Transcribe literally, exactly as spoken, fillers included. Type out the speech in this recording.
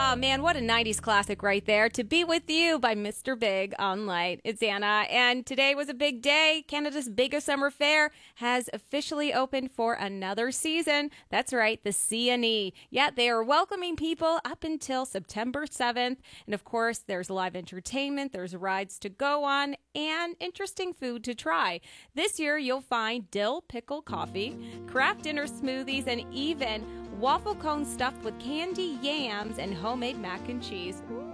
Oh man, what a nineties classic right there. To Be With You by Mister Big on Light. It's Anna, and today was a big day. Canada's biggest summer fair has officially opened for another season. That's right, the C N E. Yeah, they are welcoming people up until September seventh. And of course, there's live entertainment, there's rides to go on, and interesting food to try. This year, you'll find dill pickle coffee, craft dinner smoothies, and even waffle cones stuffed with candy yams and homemade mac and cheese.